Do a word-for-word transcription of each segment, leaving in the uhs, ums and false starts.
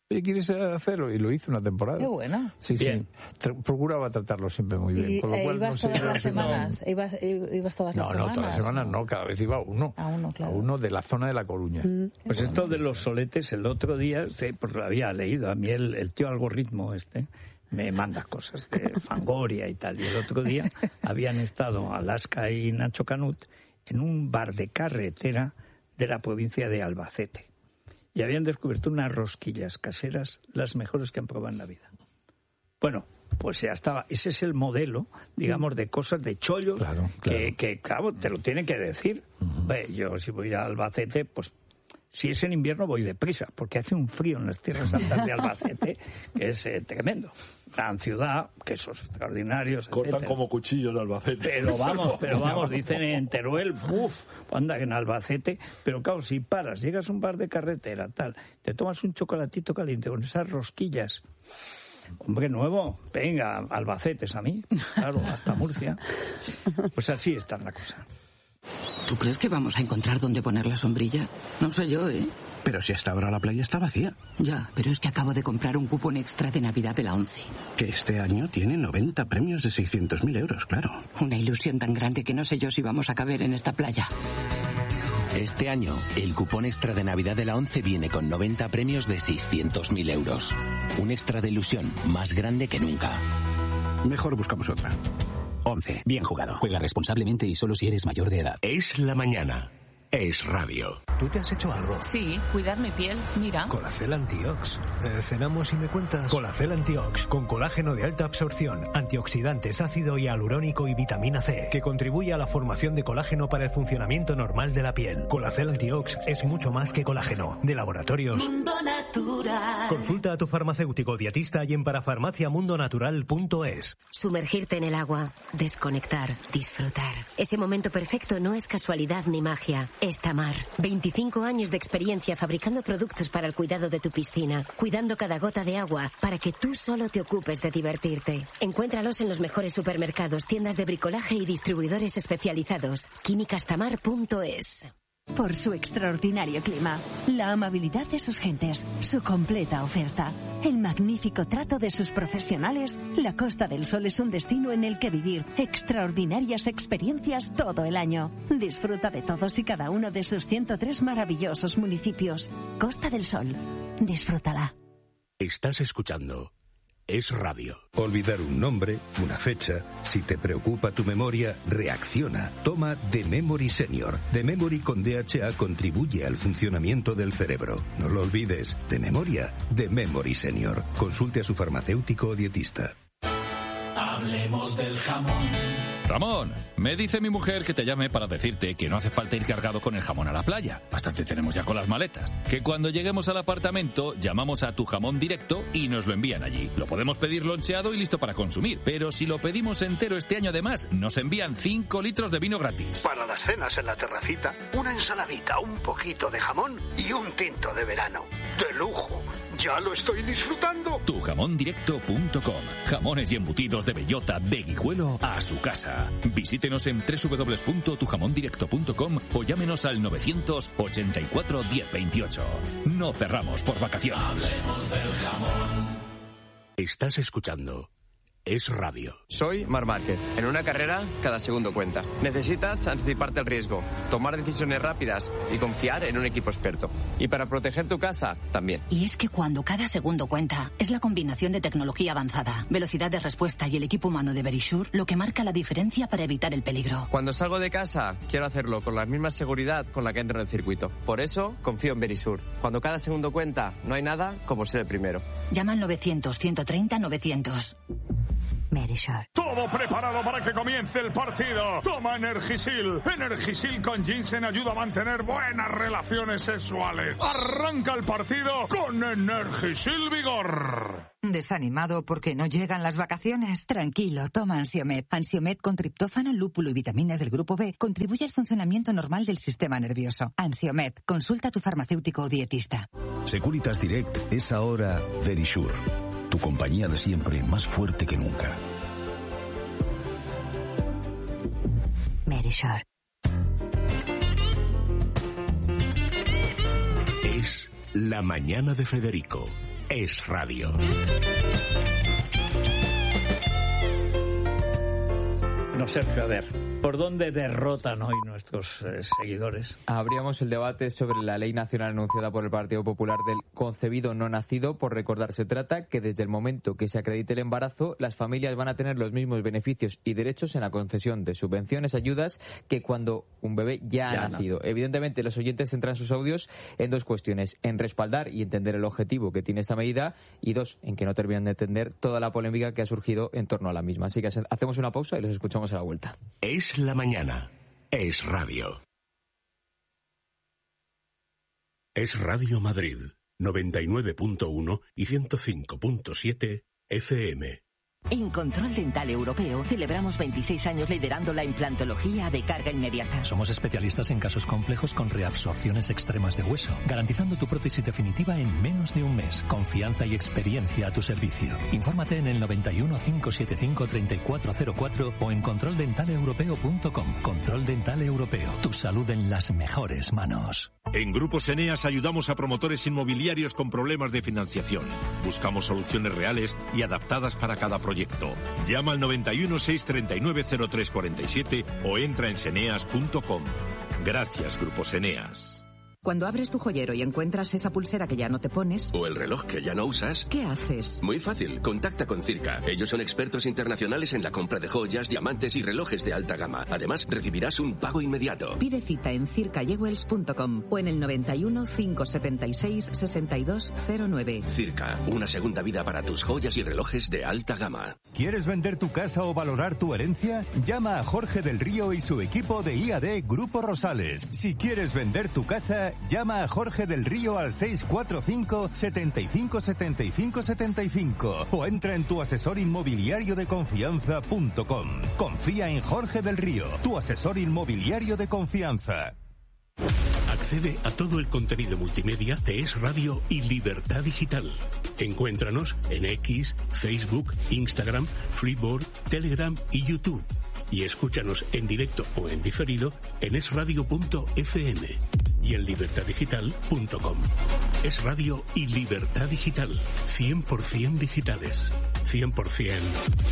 Oye, ¿quieres hacerlo? Y lo hizo una temporada. Qué bueno. Sí, bien. sí. Tra- procuraba tratarlo siempre muy bien. ¿Y con lo cual, ibas no sé, todas no, las semanas? No, ¿Ibas, ibas todas las no, semanas? No, todas las semanas no. Cada vez iba uno. A uno, claro. A uno de la zona de La Coruña. Mm. Pues esto de los soletes, el otro día, sí, pues lo había leído. A mí el, el tío algoritmo este me manda cosas de Fangoria y tal. Y el otro día habían estado Alaska y Nacho Canut en un bar de carretera de la provincia de Albacete. Y habían descubierto unas rosquillas caseras, las mejores que han probado en la vida. Bueno, pues ya estaba. Ese es el modelo, digamos, de cosas de chollos, claro, claro. Que, que, claro, te lo tienen que decir. Uh-huh. Ve, yo si voy a Albacete, pues si es en invierno voy deprisa, porque hace un frío en las tierras altas de Albacete que es eh, tremendo. Gran ciudad, quesos extraordinarios, cortan etcétera. Como cuchillos en Albacete. Pero vamos, pero vamos, dicen en Teruel, uff, anda en Albacete, pero claro, si paras, llegas a un bar de carretera, tal, te tomas un chocolatito caliente con esas rosquillas, hombre nuevo, venga, Albacetes a mí, claro, hasta Murcia, pues así está la cosa. ¿Tú crees que vamos a encontrar dónde poner la sombrilla? No sé yo, ¿eh? Pero si hasta ahora la playa está vacía. Ya, pero es que acabo de comprar un cupón extra de Navidad de la ONCE. Que este año tiene noventa premios de seiscientos mil euros, claro. Una ilusión tan grande que no sé yo si vamos a caber en esta playa. Este año, el cupón extra de Navidad de la ONCE viene con noventa premios de seiscientos mil euros. Un extra de ilusión más grande que nunca. Mejor buscamos otra. once. Bien jugado. Juega responsablemente y solo si eres mayor de edad. Es la mañana. Es radio. ¿Tú te has hecho algo? Sí, cuidar mi piel, mira. Colacel Antiox. Eh, ¿Cenamos y me cuentas? Colacel Antiox, con colágeno de alta absorción, antioxidantes, ácido hialurónico y vitamina C, que contribuye a la formación de colágeno para el funcionamiento normal de la piel. Colacel Antiox es mucho más que colágeno. De laboratorios Mundo Natural. Consulta a tu farmacéutico dietista y en parafarmacia mundo natural punto es. Sumergirte en el agua, desconectar, disfrutar. Ese momento perfecto no es casualidad ni magia. Es Tamar. veinticinco años de experiencia fabricando productos para el cuidado de tu piscina, cuidando cada gota de agua para que tú solo te ocupes de divertirte. Encuéntralos en los mejores supermercados, tiendas de bricolaje y distribuidores especializados. químicas tamar punto es. Por su extraordinario clima, la amabilidad de sus gentes, su completa oferta, el magnífico trato de sus profesionales, la Costa del Sol es un destino en el que vivir extraordinarias experiencias todo el año. Disfruta de todos y cada uno de sus ciento tres maravillosos municipios. Costa del Sol, disfrútala. Estás escuchando Es Radio. Olvidar un nombre, una fecha. Si te preocupa tu memoria, reacciona. Toma The Memory Senior. The Memory con D H A contribuye al funcionamiento del cerebro. No lo olvides. De memoria, The Memory Senior. Consulte a su farmacéutico o dietista. Hablemos del jamón. Ramón, me dice mi mujer que te llame para decirte que no hace falta ir cargado con el jamón a la playa. Bastante tenemos ya con las maletas. Que cuando lleguemos al apartamento, llamamos a Tu Jamón Directo y nos lo envían allí. Lo podemos pedir loncheado y listo para consumir. Pero si lo pedimos entero este año además, nos envían cinco litros de vino gratis. Para las cenas en la terracita, una ensaladita, un poquito de jamón y un tinto de verano. ¡De lujo! ¡Ya lo estoy disfrutando! tu jamón directo punto com. Jamones y embutidos de bellota de Guijuelo a su casa. Visítenos en doble u doble u doble u punto tu jamón directo punto com o llámenos al novecientos ochenta y cuatro diez veintiocho. No cerramos por vacaciones. Hablemos del jamón. Estás escuchando Es Radio. Soy Marc Márquez. En una carrera, cada segundo cuenta. Necesitas anticiparte al riesgo, tomar decisiones rápidas y confiar en un equipo experto. Y para proteger tu casa, también. Y es que cuando cada segundo cuenta, es la combinación de tecnología avanzada, velocidad de respuesta y el equipo humano de Verisure lo que marca la diferencia para evitar el peligro. Cuando salgo de casa, quiero hacerlo con la misma seguridad con la que entro en el circuito. Por eso, confío en Verisure. Cuando cada segundo cuenta, no hay nada como ser el primero. Llama al novecientos, ciento treinta, novecientos. Verisure. Todo preparado para que comience el partido. Toma Energisil. Energisil con ginseng ayuda a mantener buenas relaciones sexuales. Arranca el partido con Energisil Vigor. ¿Desanimado porque no llegan las vacaciones? Tranquilo, toma Ansiomed. Ansiomed con triptófano, lúpulo y vitaminas del grupo B contribuye al funcionamiento normal del sistema nervioso. Ansiomed, consulta a tu farmacéutico o dietista. Securitas Direct es ahora Verisure. Tu compañía de siempre, más fuerte que nunca. Verisure. Es La Mañana de Federico. es radio. No, Sergio, a ver, ¿por dónde derrotan hoy nuestros eh, seguidores? Abríamos el debate sobre la ley nacional anunciada por el Partido Popular del concebido no nacido. Por recordar, se trata que desde el momento que se acredite el embarazo, las familias van a tener los mismos beneficios y derechos en la concesión de subvenciones, ayudas, que cuando un bebé ya, ya ha nacido. No. Evidentemente, los oyentes centran sus audios en dos cuestiones: en respaldar y entender el objetivo que tiene esta medida, y dos, en que no terminan de entender toda la polémica que ha surgido en torno a la misma. Así que hacemos una pausa y los escuchamos a la vuelta. Es la mañana. Es radio. Es Radio Madrid, noventa y nueve punto uno y ciento cinco punto siete F M. En Control Dental Europeo celebramos veintiséis años liderando la implantología de carga inmediata. Somos especialistas en casos complejos con reabsorciones extremas de hueso, garantizando tu prótesis definitiva en menos de un mes. Confianza y experiencia a tu servicio. Infórmate en el noventa y uno, cinco setenta y cinco, treinta y cuatro cero cuatro o en control dental europeo punto com. Control Dental Europeo. Tu salud en las mejores manos. En Grupos Eneas ayudamos a promotores inmobiliarios con problemas de financiación. Buscamos soluciones reales y adaptadas para cada proyecto. Llama al noventa y uno, seiscientos treinta y nueve, cero tres cuarenta y siete o entra en seneas punto com. Gracias, Grupos Eneas. Cuando abres tu joyero y encuentras esa pulsera que ya no te pones... o el reloj que ya no usas... ¿qué haces? Muy fácil, contacta con Circa. Ellos son expertos internacionales en la compra de joyas, diamantes y relojes de alta gama. Además, recibirás un pago inmediato. Pide cita en circa jewels punto com o en el noventa y uno, cinco setenta y seis, sesenta y dos cero nueve. Circa, una segunda vida para tus joyas y relojes de alta gama. ¿Quieres vender tu casa o valorar tu herencia? Llama a Jorge del Río y su equipo de I A D Grupo Rosales. Si quieres vender tu casa, llama a Jorge del Río al seis cuatro cinco, setenta y cinco, setenta y cinco, setenta y cinco o entra en tu asesor inmobiliario de confianza punto com. Confía en Jorge del Río, tu asesor inmobiliario de confianza. Accede a todo el contenido multimedia de Es Radio y Libertad Digital. Encuéntranos en X, Facebook, Instagram, Freeboard, Telegram y YouTube. Y escúchanos en directo o en diferido en es radio punto efe eme y en libertad digital punto com. Es Radio y Libertad Digital. cien por ciento digitales. cien por ciento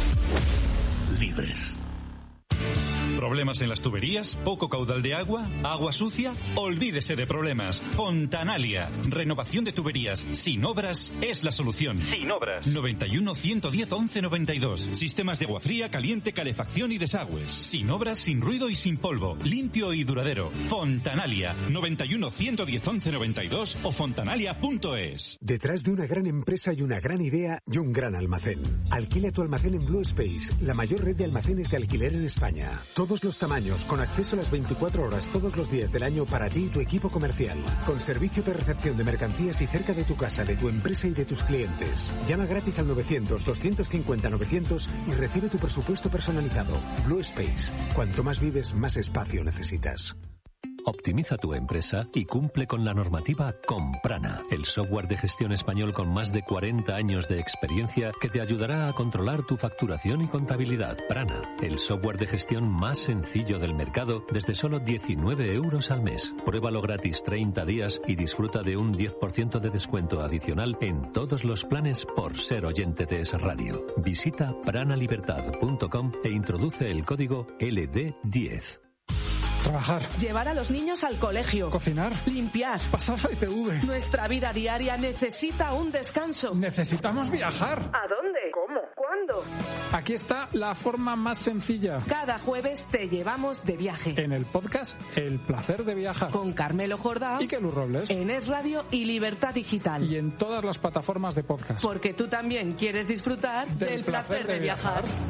libres. ¿Problemas en las tuberías? ¿Poco caudal de agua? ¿Agua sucia? Olvídese de problemas. Fontanalia. Renovación de tuberías sin obras es la solución. Sin obras. noventa y uno, ciento diez, once noventa y dos. Sistemas de agua fría, caliente, calefacción y desagües. Sin obras, sin ruido y sin polvo. Limpio y duradero. Fontanalia. noventa y uno, ciento diez, once noventa y dos o fontanalia punto es. Detrás de una gran empresa hay una gran idea y un gran almacén. Alquila tu almacén en Blue Space, la mayor red de almacenes de alquiler en España. Todos los tamaños, con acceso a las veinticuatro horas todos los días del año para ti y tu equipo comercial. Con servicio de recepción de mercancías y cerca de tu casa, de tu empresa y de tus clientes. Llama gratis al novecientos, doscientos cincuenta, novecientos y recibe tu presupuesto personalizado. Blue Space. Cuanto más vives, más espacio necesitas. Optimiza tu empresa y cumple con la normativa con Prana, el software de gestión español con más de cuarenta años de experiencia que te ayudará a controlar tu facturación y contabilidad. Prana, el software de gestión más sencillo del mercado desde solo diecinueve euros al mes. Pruébalo gratis treinta días y disfruta de un diez por ciento de descuento adicional en todos los planes por ser oyente de Es Radio. Visita prana libertad punto com e introduce el código ele de diez. Trabajar. Llevar a los niños al colegio. Cocinar. Limpiar. Pasar la I T V. Nuestra vida diaria necesita un descanso. Necesitamos viajar. ¿A dónde? ¿Cómo? ¿Cuándo? Aquí está la forma más sencilla. Cada jueves te llevamos de viaje. En el podcast El Placer de Viajar. Con Carmelo Jordá. Y Kelu Robles. En Es Radio y Libertad Digital. Y en todas las plataformas de podcast. Porque tú también quieres disfrutar del, del placer, placer de, de viajar. viajar.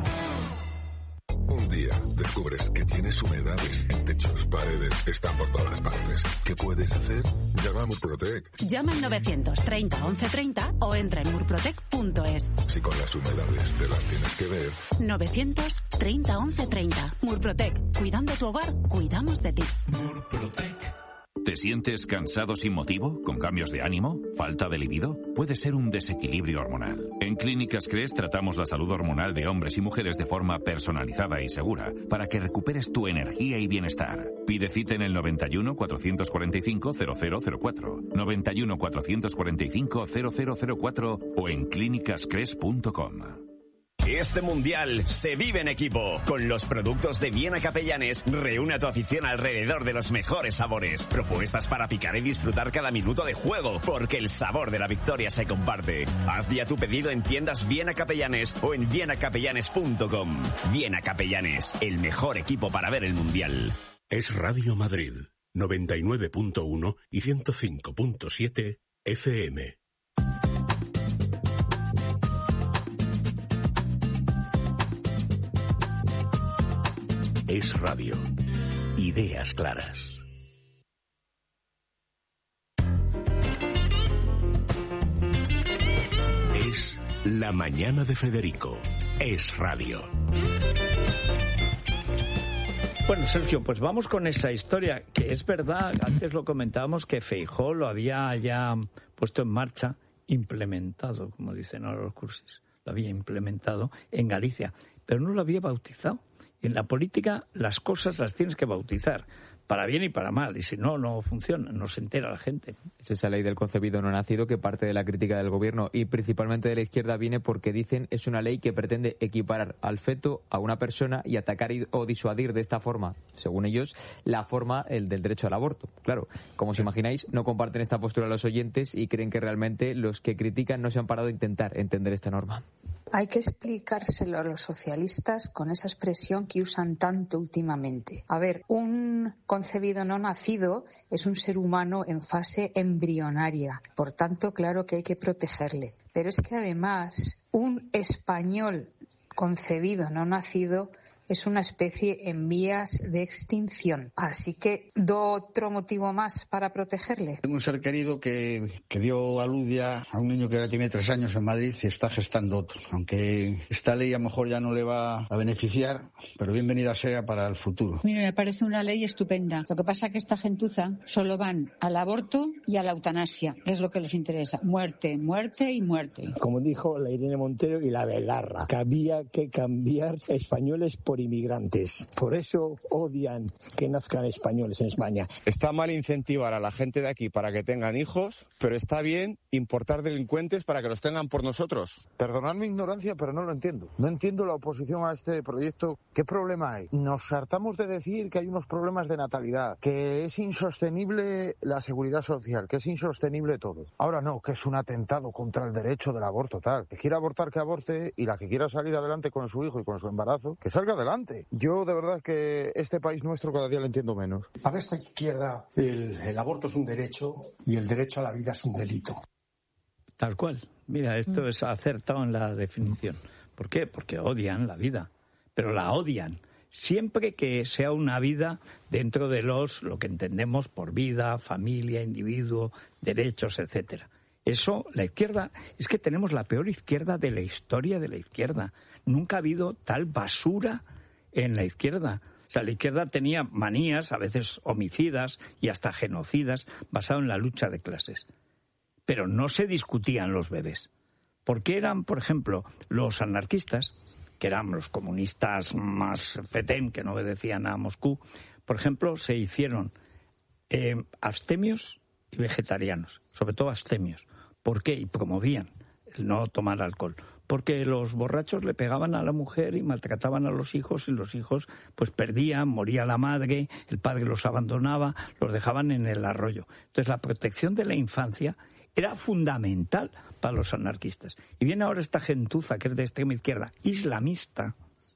Un día descubres que tienes humedades en techos, paredes, están por todas partes. ¿Qué puedes hacer? Llama a Murprotec. Llama al novecientos treinta, once treinta o entra en murprotec punto es. Si con las humedades te las tienes que ver. novecientos treinta, once treinta. Murprotec. Cuidando tu hogar, cuidamos de ti. Murprotec. ¿Te sientes cansado sin motivo? ¿Con cambios de ánimo? ¿Falta de libido? Puede ser un desequilibrio hormonal. En Clínicas Cres tratamos la salud hormonal de hombres y mujeres de forma personalizada y segura para que recuperes tu energía y bienestar. Pide cita en el noventa y uno, cuatrocientos cuarenta y cinco, cero cero cero cuatro, noventa y uno, cuatrocientos cuarenta y cinco, cero cero cero cuatro o en clínicas cres punto com. Este mundial se vive en equipo. Con los productos de Viena Capellanes, reúne a tu afición alrededor de los mejores sabores. Propuestas para picar y disfrutar cada minuto de juego, porque el sabor de la victoria se comparte. Haz ya tu pedido en tiendas Viena Capellanes o en viena capellanes punto com. Viena Capellanes, el mejor equipo para ver el mundial. Es Radio Madrid, noventa y nueve punto uno y ciento cinco punto siete F M. Es radio. Ideas claras. Es La Mañana de Federico. Es radio. Bueno, Sergio, pues vamos con esa historia, que es verdad, antes lo comentábamos, que Feijóo lo había ya puesto en marcha, implementado, como dicen ahora los cursis, lo había implementado en Galicia, pero no lo había bautizado. Y en la política las cosas las tienes que bautizar, para bien y para mal, y si no, no funciona, no se entera la gente. Es esa ley del concebido no nacido que parte de la crítica del gobierno y principalmente de la izquierda viene porque dicen es una ley que pretende equiparar al feto a una persona y atacar o disuadir de esta forma, según ellos, la forma el del derecho al aborto. Claro, como os imagináis, no comparten esta postura los oyentes y creen que realmente los que critican no se han parado a intentar entender esta norma. Hay que explicárselo a los socialistas con esa expresión que usan tanto últimamente. A ver, un concebido no nacido es un ser humano en fase embrionaria. Por tanto, claro que hay que protegerle. Pero es que además, un español concebido no nacido es una especie en vías de extinción. Así que, ¿do otro motivo más para protegerle? Tengo un ser querido que, que dio a luz ya a un niño que ahora tiene tres años en Madrid y está gestando otro. Aunque esta ley a lo mejor ya no le va a beneficiar, pero bienvenida sea para el futuro. Mira, me parece una ley estupenda. Lo que pasa es que esta gentuza solo van al aborto y a la eutanasia. Es lo que les interesa. Muerte, muerte y muerte. Como dijo la Irene Montero y la Belarra, que había que cambiar españoles por inmigrantes. Por eso odian que nazcan españoles en España. Está mal incentivar a la gente de aquí para que tengan hijos, pero está bien importar delincuentes para que los tengan por nosotros. Perdonad mi ignorancia, pero no lo entiendo. No entiendo la oposición a este proyecto. ¿Qué problema hay? Nos hartamos de decir que hay unos problemas de natalidad, que es insostenible la seguridad social, que es insostenible todo. Ahora no, que es un atentado contra el derecho del aborto, tal. Que quiera abortar, que aborte, y la que quiera salir adelante con su hijo y con su embarazo, que salga adelante. Yo de verdad que este país nuestro cada día lo entiendo menos. Para esta izquierda el, el aborto es un derecho y el derecho a la vida es un delito. Tal cual. Mira, esto es acertado en la definición. ¿Por qué? Porque odian la vida, pero la odian siempre que sea una vida dentro de los lo que entendemos por vida, familia, individuo, derechos, etcétera. Eso, la izquierda, es que tenemos la peor izquierda de la historia de la izquierda. Nunca ha habido tal basura en la izquierda. O sea, la izquierda tenía manías, a veces homicidas y hasta genocidas, basado en la lucha de clases. Pero no se discutían los bebés. Porque eran, por ejemplo, los anarquistas, que eran los comunistas más fetén, que no obedecían a Moscú, por ejemplo, se hicieron eh, abstemios y vegetarianos, sobre todo abstemios. ¿Por qué? Y promovían el no tomar alcohol. Porque los borrachos le pegaban a la mujer y maltrataban a los hijos y los hijos pues perdían, moría la madre, el padre los abandonaba, los dejaban en el arroyo. Entonces la protección de la infancia era fundamental para los anarquistas. Y viene ahora esta gentuza que es de extrema izquierda, islamista.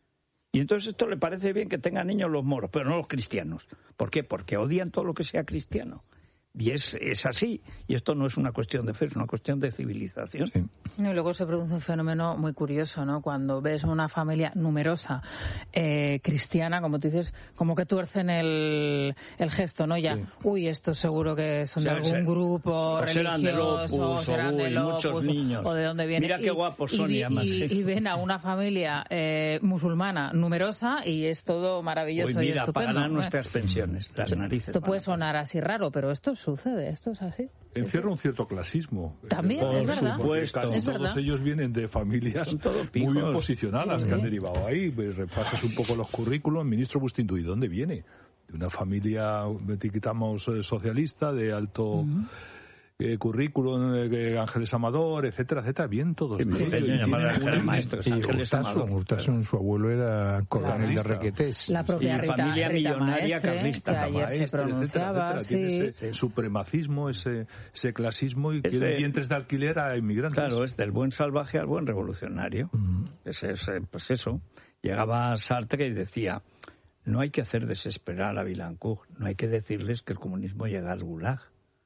Y entonces esto le parece bien que tengan niños los moros, pero no los cristianos. ¿Por qué? Porque odian todo lo que sea cristiano. Y es, es así. Y esto no es una cuestión de fe, es una cuestión de civilización. Sí. Y luego se produce un fenómeno muy curioso, ¿no? Cuando ves una familia numerosa, eh, cristiana, como tú dices, como que tuercen el, el gesto, ¿no? Ya, sí. Uy, esto seguro que son o sea, de algún se, grupo o religioso, serán de Opus, o serán de Opus, muchos niños. O de dónde vienen. Mira qué guapos son y, y, además, y, sí. y ven a una familia eh, musulmana numerosa y es todo maravilloso. Uy, mira, y estupendo. pagarán nuestras pensiones, las narices. Esto puede sonar así raro, pero esto sucede, esto es así. Encierra un cierto clasismo. También, eh, es verdad. Supuesto. Casi es todos verdad. ellos vienen de familias muy bien posicionadas sí, que sí. han derivado ahí. Repasas un poco los currículos. Ministro Bustindu, ¿y dónde viene? De una familia, etiquetamos, eh, socialista, de alto... Uh-huh. Eh, currículum, eh, Ángeles Amador, etcétera, etcétera, bien todos. Sí, bien, bien, bien, maestros, y Urtasun, Urtasun, su abuelo era coronel de Requetés. La propia Rita, familia Rita millonaria Maestre, carlista. Que ayer Maestre, se pronunciaba, etcétera, etcétera. sí. Tiene ese supremacismo, ese, ese clasismo y quieren vientres de alquiler a inmigrantes. Claro, es del buen salvaje al buen revolucionario. Mm. Es, es, pues eso. Llegaba Sartre y decía, no hay que hacer desesperar a Vilancourt, no hay que decirles que el comunismo llega al gulag.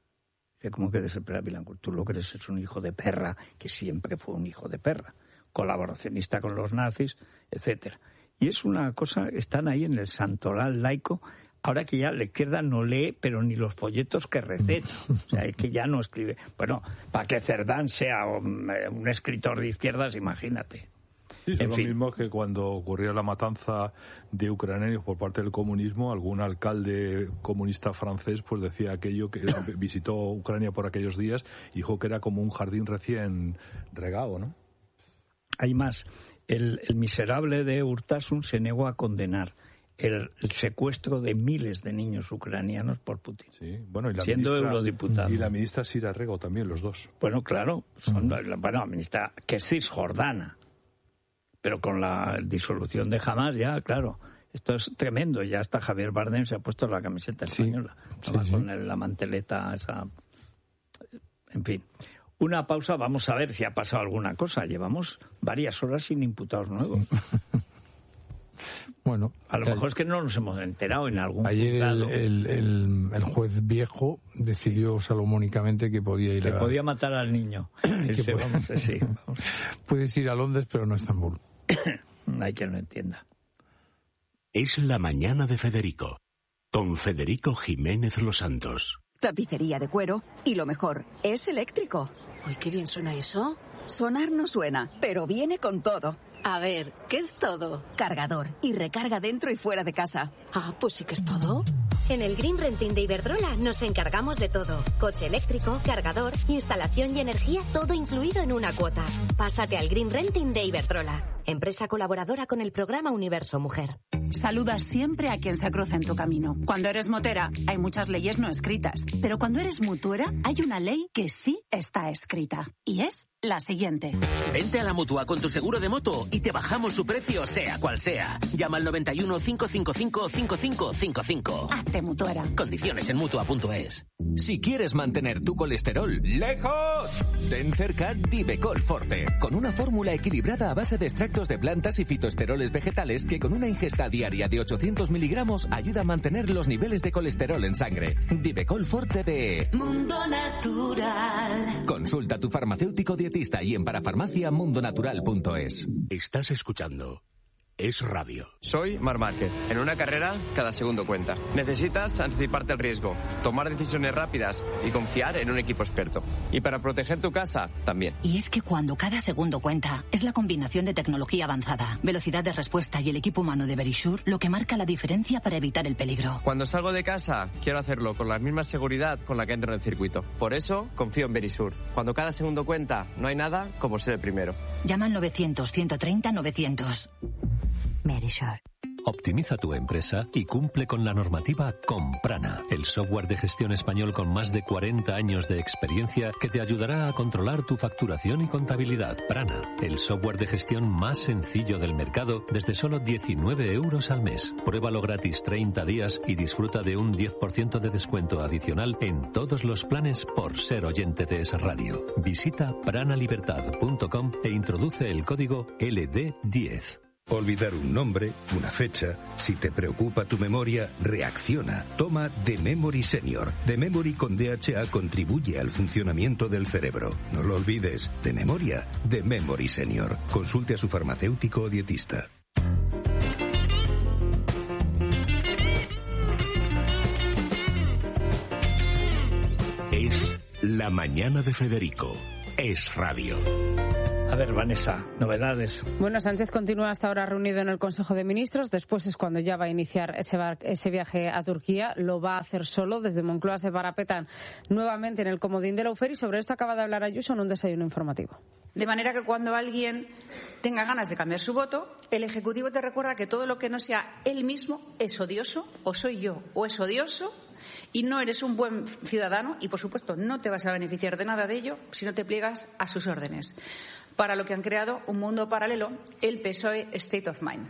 ¿Cómo que desesperar a Vilancourt? Tú lo que eres es un hijo de perra, que siempre fue un hijo de perra, colaboracionista con los nazis, etcétera. Y es una cosa, están ahí en el santoral laico, ahora que ya la izquierda no lee, pero ni los folletos que receta. O sea, es que ya no escribe. Bueno, para que Cerdán sea un, un escritor de izquierdas, imagínate. Sí, es lo fin. mismo que cuando ocurría la matanza de ucranianos por parte del comunismo, algún alcalde comunista francés pues decía aquello, que visitó Ucrania por aquellos días y dijo que era como un jardín recién regado, ¿no? Hay más. El, el miserable de Urtasun se negó a condenar el, el secuestro de miles de niños ucranianos por Putin. Sí, bueno, y la siendo ministra, eurodiputado. Y la ministra Sira Rego también, los dos. Bueno, claro. Son, mm. Bueno, la ministra que es cisjordana. Pero con la disolución de Hamas ya, claro, esto es tremendo. Ya hasta Javier Bardem se ha puesto la camiseta española. Sí, sí, con el, la manteleta esa. En fin. Una pausa, vamos a ver si ha pasado alguna cosa. Llevamos varias horas sin imputados nuevos. Bueno, a lo mejor es que no nos hemos enterado en algún ayer el, el, el, el juez viejo decidió salomónicamente que podía ir que a... podía matar al niño. que puede... vamos, sí, vamos. Puedes ir a Londres, pero no a Estambul. Hay quien lo entienda. Es la mañana de Federico, con Federico Jiménez Los Santos. Tapicería de cuero y lo mejor, es eléctrico. Uy, qué bien suena eso. Sonar no suena, pero viene con todo. A ver, ¿qué es todo? Cargador y recarga dentro y fuera de casa. Ah, pues sí que es todo. En el Green Renting de Iberdrola nos encargamos de todo. Coche eléctrico, cargador, instalación y energía, todo incluido en una cuota. Pásate al Green Renting de Iberdrola, empresa colaboradora con el programa Universo Mujer. Saluda siempre a quien se cruce en tu camino. Cuando eres motera, hay muchas leyes no escritas. Pero cuando eres mutuera, hay una ley que sí está escrita. Y es la siguiente. Vente a la Mutua con tu seguro de moto y te bajamos su precio, sea cual sea. Llama al noventa y uno, cinco cinco cinco, cinco cinco cinco cinco. Hazte mutuera. Condiciones en mutua punto es. Si quieres mantener tu colesterol lejos, ten cerca Divecol Forte, con una fórmula equilibrada a base de extractos de plantas y fitoesteroles vegetales que con una ingesta diaria de ochocientos miligramos ayuda a mantener los niveles de colesterol en sangre. Divecol Forte de Mundo Natural. Consulta a tu farmacéutico dietista y en parafarmacia mundo natural punto es. Estás escuchando Es Radio. Soy Marc Márquez. En una carrera, cada segundo cuenta. Necesitas anticiparte al riesgo, tomar decisiones rápidas y confiar en un equipo experto. Y para proteger tu casa, también. Y es que cuando cada segundo cuenta, es la combinación de tecnología avanzada, velocidad de respuesta y el equipo humano de Verisure lo que marca la diferencia para evitar el peligro. Cuando salgo de casa, quiero hacerlo con la misma seguridad con la que entro en el circuito. Por eso, confío en Verisure. Cuando cada segundo cuenta, no hay nada como ser el primero. Llama al novecientos, ciento treinta, novecientos. Verisure. Optimiza tu empresa y cumple con la normativa con Prana, el software de gestión español con más de cuarenta años de experiencia que te ayudará a controlar tu facturación y contabilidad. Prana, el software de gestión más sencillo del mercado desde solo diecinueve euros al mes. Pruébalo gratis treinta días y disfruta de un diez por ciento de descuento adicional en todos los planes por ser oyente de Es Radio. Visita prana libertad punto com e introduce el código L D diez. olvidar un nombre, una fecha. Si te preocupa tu memoria, reacciona. Toma The Memory Senior. The Memory con D H A contribuye al funcionamiento del cerebro. No lo olvides. De memoria, The Memory Senior. Consulte a su farmacéutico o dietista. Es La Mañana de Federico. Es radio. A ver, Vanessa, novedades. Bueno, Sánchez continúa hasta ahora reunido en el Consejo de Ministros. Después es cuando ya va a iniciar ese, bar, ese viaje a Turquía. Lo va a hacer solo. Desde Moncloa se parapetan nuevamente en el comodín de Lawfare, y sobre esto acaba de hablar Ayuso en un desayuno informativo. De manera que cuando alguien tenga ganas de cambiar su voto, el Ejecutivo te recuerda que todo lo que no sea él mismo es odioso, o soy yo, o es odioso, y no eres un buen ciudadano, y por supuesto no te vas a beneficiar de nada de ello si no te pliegas a sus órdenes. Para lo que han creado un mundo paralelo, el P S O E State of Mind.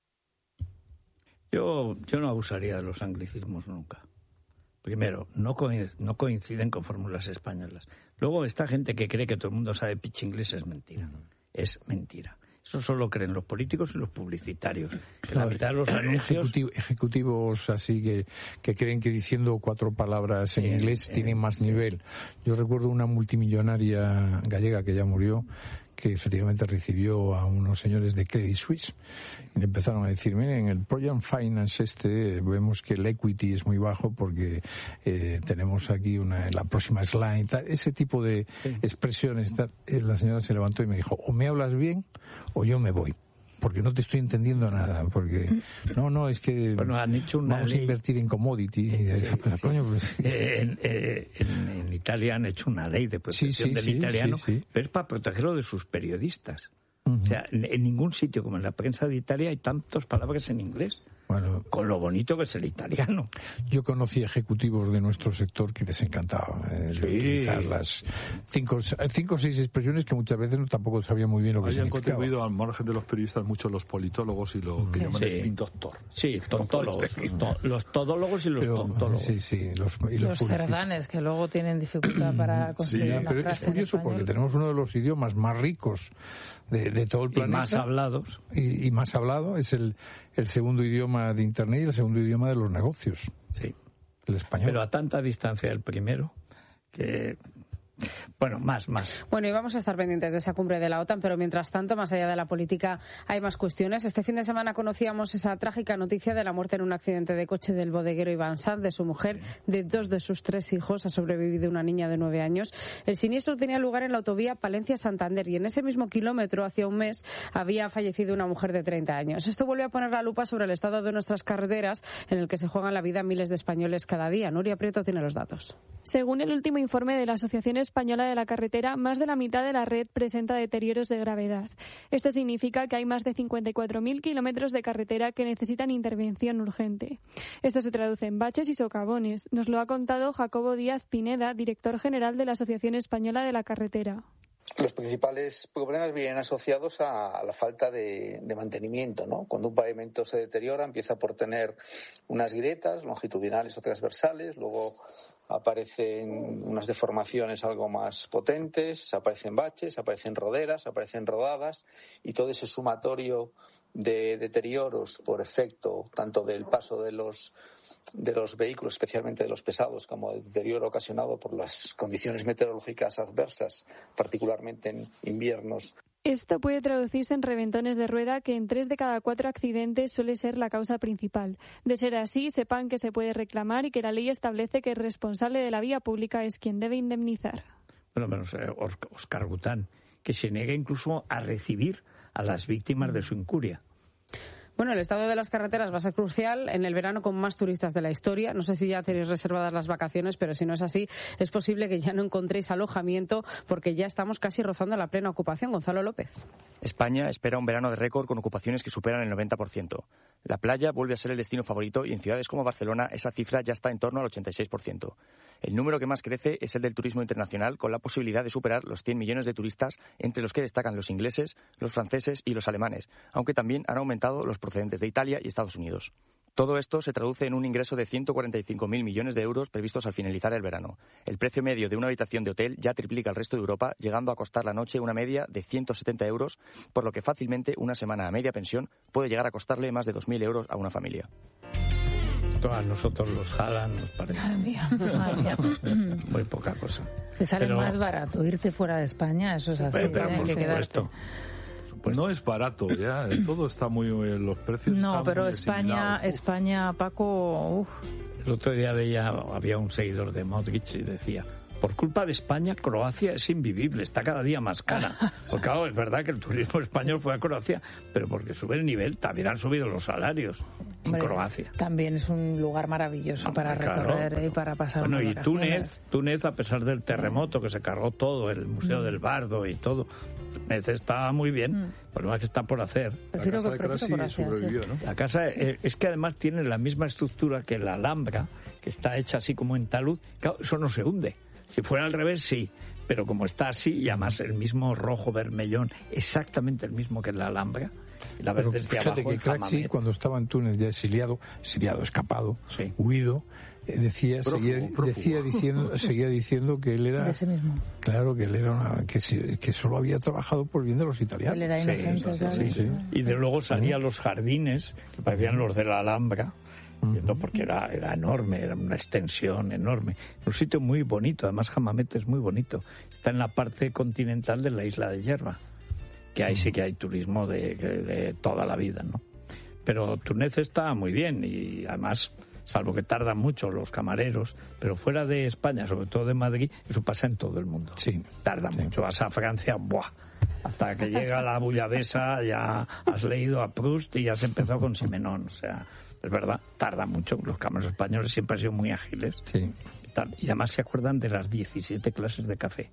Yo, yo no abusaría de los anglicismos nunca. Primero, no coinciden, no coinciden con fórmulas españolas. Luego, esta gente que cree que todo el mundo sabe pitch inglés es mentira. Es mentira. Eso solo creen los políticos y los publicitarios. Que la mitad de los anuncios... Ejecutivo, ejecutivos así que, que creen que diciendo cuatro palabras en eh, inglés eh, tienen más nivel. Yo recuerdo una multimillonaria gallega que ya murió, que efectivamente recibió a unos señores de Credit Suisse y le empezaron a decir, miren, en el Project Finance este vemos que el equity es muy bajo porque eh, tenemos aquí una, la próxima slide, tal, ese tipo de sí. expresiones. Tal. La señora se levantó y me dijo, o me hablas bien o yo me voy, porque no te estoy entendiendo nada, porque no, no, es que bueno, han hecho una vamos ley... a invertir en commodity. Sí, sí, sí, pues, coño, pues... En, en, en Italia han hecho una ley de protección sí, sí, del sí, italiano, sí, sí. pero es para protegerlo de sus periodistas. Uh-huh. O sea, en, en ningún sitio como en la prensa de Italia hay tantas palabras en inglés. Bueno, con lo bonito que es el italiano. Yo conocí ejecutivos de nuestro sector que les encantaba eh, sí. utilizar las cinco, cinco o seis expresiones que muchas veces no, tampoco sabían muy bien lo que Hayan significaba. Han contribuido al margen de los periodistas mucho los politólogos y lo que sí. llaman sí. spin doctor. Sí, tontólogos. To, los todólogos y los pero, tontólogos. Sí, sí, los, y los, los cerdanes, que luego tienen dificultad para conseguir sí, una pero frase es curioso porque tenemos uno de los idiomas más ricos de, de todo el planeta. Y más hablados. Y, y más hablado. Es el, el segundo idioma de Internet y el segundo idioma de los negocios. Sí. El español. Pero a tanta distancia del primero que... Bueno, más, más. Bueno, y vamos a estar pendientes de esa cumbre de la OTAN, pero mientras tanto, más allá de la política, hay más cuestiones. Este fin de semana conocíamos esa trágica noticia de la muerte en un accidente de coche del bodeguero Iván Sanz, de su mujer, de dos de sus tres hijos. Ha sobrevivido una niña de nueve años. El siniestro tenía lugar en la autovía Palencia-Santander y en ese mismo kilómetro, hacía un mes, había fallecido una mujer de treinta años. Esto vuelve a poner la lupa sobre el estado de nuestras carreteras, en el que se juegan la vida miles de españoles cada día. Nuria Prieto tiene los datos. Según el último informe de la Asociación Española de la Carretera, más de la mitad de la red presenta deterioros de gravedad. Esto significa que hay más de cincuenta y cuatro mil kilómetros de carretera que necesitan intervención urgente. Esto se traduce en baches y socavones. Nos lo ha contado Jacobo Díaz Pineda, director general de la Asociación Española de la Carretera. Los principales problemas vienen asociados a la falta de, de mantenimiento, ¿no? Cuando un pavimento se deteriora, empieza por tener unas grietas longitudinales o transversales, luego aparecen unas deformaciones algo más potentes, aparecen baches, aparecen roderas, aparecen rodadas, y todo ese sumatorio de deterioros por efecto tanto del paso de los de los vehículos, especialmente de los pesados, como el deterioro ocasionado por las condiciones meteorológicas adversas, particularmente en inviernos. Esto puede traducirse en reventones de rueda, que en tres de cada cuatro accidentes suele ser la causa principal. De ser así, sepan que se puede reclamar y que la ley establece que el responsable de la vía pública es quien debe indemnizar. Bueno, menos eh, Óscar Gután, que se niega incluso a recibir a las víctimas de su incuria. Bueno, el estado de las carreteras va a ser crucial en el verano con más turistas de la historia. No sé si ya tenéis reservadas las vacaciones, pero si no es así, es posible que ya no encontréis alojamiento porque ya estamos casi rozando la plena ocupación. Gonzalo López. España espera un verano de récord con ocupaciones que superan el noventa por ciento. La playa vuelve a ser el destino favorito y en ciudades como Barcelona esa cifra ya está en torno al ochenta y seis por ciento. El número que más crece es el del turismo internacional, con la posibilidad de superar los cien millones de turistas, entre los que destacan los ingleses, los franceses y los alemanes, aunque también han aumentado los procedentes de Italia y Estados Unidos. Todo esto se traduce en un ingreso de ciento cuarenta y cinco mil millones de euros previstos al finalizar el verano. El precio medio de una habitación de hotel ya triplica el resto de Europa, llegando a costar la noche una media de ciento setenta euros, por lo que fácilmente una semana a media pensión puede llegar a costarle más de dos mil euros a una familia. A nosotros los jalan, nos parece. Madre mía, madre mía. Muy poca cosa. Te sale pero... más barato irte fuera de España, eso es así. Pero, pero por que supuesto. Pues no es barato, ya, todo está muy, los precios no, están pero muy España, España, Paco, uf. El otro día veía, había un seguidor de Modric y decía, por culpa de España, Croacia es invivible, está cada día más cara. Porque claro, es verdad que el turismo español fue a Croacia, pero porque sube el nivel, también han subido los salarios en Hombre, Croacia. También es un lugar maravilloso Hombre, para recorrer claro, pero, y para pasar Bueno, y vacaciones. Túnez, Túnez, a pesar del terremoto que se cargó todo, el Museo mm. del Bardo y todo, Túnez está muy bien, mm. el problema es que está por hacer. Prefiero la casa que, de Crasi por sobrevivió, ¿no? La casa es, es que además tiene la misma estructura que la Alhambra, que está hecha así como en talud, claro, eso no se hunde. Si fuera al revés, sí, pero como está así, y además el mismo rojo vermellón, exactamente el mismo que en la Alhambra, y la ves desde fíjate abajo, que Craxi, cuando estaba en Túnez ya exiliado, exiliado, escapado, sí. huido, eh, decía, prófugo, seguía, prófugo. decía diciendo, seguía diciendo que él era, de ese mismo. claro, que él era una, que, que solo había trabajado por bien de los italianos. Él era inocente, sí, claro. Sí, sí. Y de luego salía a los jardines que parecían los de la Alhambra. Uh-huh. Porque era, era enorme, era una extensión enorme. Un sitio muy bonito, además Hammamet es muy bonito. Está en la parte continental de la isla de Yerba, que ahí uh-huh. sí que hay turismo de, de, de toda la vida, ¿no? Pero Túnez está muy bien y además, salvo que tardan mucho los camareros, pero fuera de España, sobre todo de Madrid, eso pasa en todo el mundo. Sí. Tarda sí. mucho. Vas a Francia, ¡buah! Hasta que llega la bullabesa ya has leído a Proust y ya has empezado con Simenón, o sea... Es verdad, tarda mucho. Los camareros españoles siempre han sido muy ágiles. Sí. Y, tal. Y además se acuerdan de las diecisiete clases de café.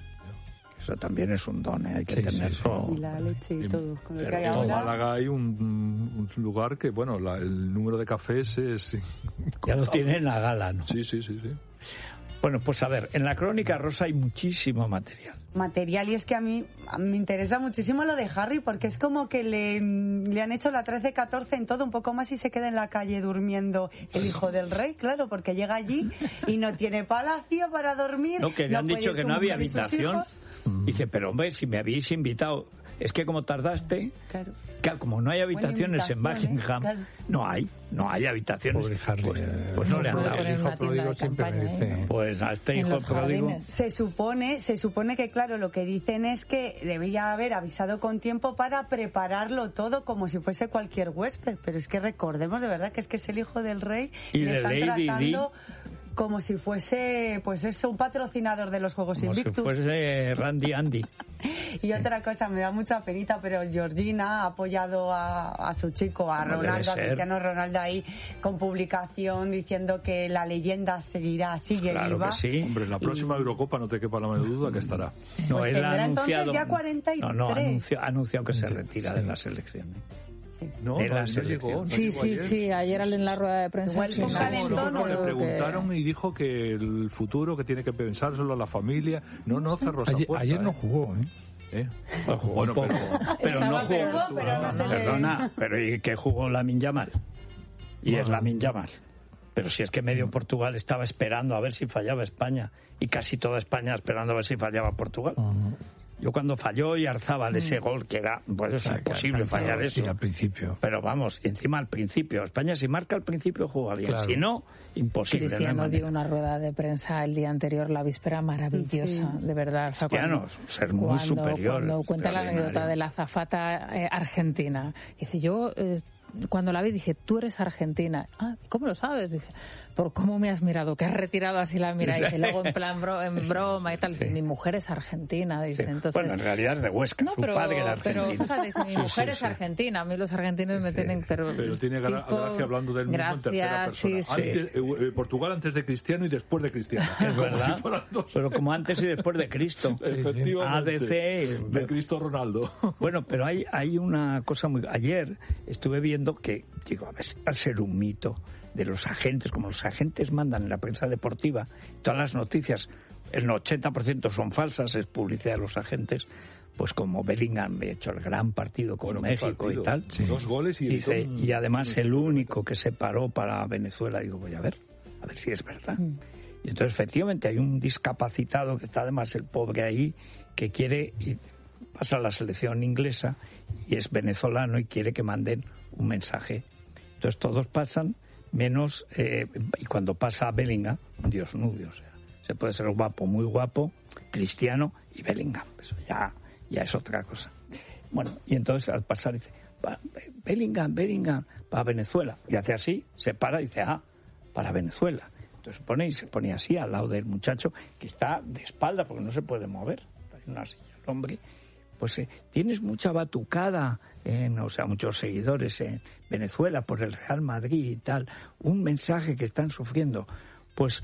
Eso también es un don, ¿eh? Hay que sí, tenerlo. Sí, sí. Y la leche y todo. Con el que hay en ahora... Málaga hay un, un lugar que, bueno, la, el número de cafés es... Ya lo tiene en la gala, ¿no? Sí, sí, sí, sí. Bueno, pues a ver, en la Crónica Rosa hay muchísimo material. Material, y es que a mí me interesa muchísimo lo de Harry, porque es como que le, le han hecho la trece catorce en todo, un poco más, y se queda en la calle durmiendo el hijo del rey, claro, porque llega allí y no tiene palacio para dormir. No, que le no han dicho que no había habitación. Dice, pero hombre, si me habéis invitado... Es que como tardaste, claro. claro, como no hay habitaciones en Buckingham, ¿eh? claro. no hay, no hay habitaciones. Pobre Harry, pues, pues no, no le han dado. El hijo pródigo siempre me dice. ¿eh? Pues a este hijo pródigo. Se supone, se supone que claro, lo que dicen es que debía haber avisado con tiempo para prepararlo todo como si fuese cualquier huésped, pero es que recordemos de verdad que es que es el hijo del rey y le de están Lady tratando Di. Como si fuese, pues eso, un patrocinador de los Juegos Como Invictus. Como si fuese Randy Andy. Y sí. otra cosa, me da mucha penita, pero Georgina ha apoyado a, a su chico, a no Ronaldo, a Cristiano Ronaldo, ahí con publicación diciendo que la leyenda seguirá, sigue claro viva. Que sí. Hombre, en la próxima y... Eurocopa no te quepa la menor duda que estará. No, pues él ha anunciado. Ya cuarenta y tres. No, no, anunció, ha anunciado que se retira sí. de la selección. Sí. No, no, no llegó. No sí, llegó sí, ayer. sí, ayer en la rueda de prensa. Igual con calentón, no, le preguntaron que... y dijo que el futuro, que tiene que pensárselo a la familia. No, no cerró esa ayer, puerta. Ayer ¿eh? no jugó, ¿eh? ¿Eh? Pues jugó bueno, poco. pero, pero no jugó. Seguro, pero no se Perdona, pero ¿y qué jugó Lamine Yamal? Y bueno. es Lamine Yamal. Pero si es que medio Portugal estaba esperando a ver si fallaba España. Y casi toda España esperando a ver si fallaba Portugal. Uh-huh. Yo cuando falló y Arzabal mm. ese gol, que era, pues es claro, imposible claro, fallar eso. Sí, al principio. Pero vamos, encima al principio. España si marca al principio juega bien. Claro. Si no, imposible. Cristiano no dio una rueda de prensa el día anterior, la víspera, maravillosa, sí. de verdad. O sea, Cristiano, cuando, un ser muy cuando, superior. Cuando cuenta la anécdota de la azafata eh, argentina. Dice, yo... Eh, cuando la vi dije, tú eres argentina. Ah, ¿cómo lo sabes? Dice, por cómo me has mirado, que has retirado así la mirada. Y dice, luego en plan bro, en broma y tal. Sí. Mi mujer es argentina. Dice, sí. entonces, bueno, en realidad es de Huesca, no, su pero, padre era argentino. Pero fíjate, dice, mi sí, mujer sí, es sí. argentina. A mí los argentinos me tienen... Pero, pero tiene tipo, gracia hablando del mismo gracias, en tercera persona. Sí, antes, sí. eh, Portugal antes de Cristiano y después de Cristiano. Es verdad, si pero como antes y después de Cristo. Efectivamente. A D C... De Cristo Ronaldo. Bueno, pero hay, hay una cosa muy... Ayer estuve viendo que, digo, a ver, va a ser un mito de los agentes, como los agentes mandan en la prensa deportiva, todas las noticias, el ochenta por ciento son falsas, es publicidad de los agentes, pues como Bellingham había hecho el gran partido con bueno, México partido. y tal. Sí. Dos goles y... Dice, un... y además el único que se paró para Venezuela. Digo, voy a ver, a ver si es verdad. Mm. Y entonces, efectivamente, hay un discapacitado que está además el pobre ahí, que quiere... Y pasa a la selección inglesa y es venezolano y quiere que manden un mensaje. Entonces todos pasan, menos... Eh, y cuando pasa a Bellingham, Dios nudo, o sea, se puede ser guapo, muy guapo, Cristiano y Bellingham. Eso ya... ya es otra cosa. Bueno, y entonces al pasar dice, Bellingham, Bellingham, para Venezuela. Y hace así, se para y dice, ah, para Venezuela. Entonces pone y se pone así al lado del muchacho que está de espalda porque no se puede mover. Está en una silla el hombre. Pues eh, tienes mucha batucada, en, o sea, muchos seguidores en Venezuela por el Real Madrid y tal. Un mensaje que están sufriendo. Pues